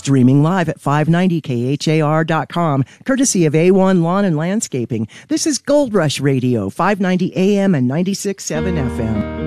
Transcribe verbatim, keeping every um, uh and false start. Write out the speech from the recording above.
Streaming live at five ninety K H A R dot com, courtesy of A one Lawn and Landscaping. This is Gold Rush Radio, five ninety A M and ninety-six point seven F M.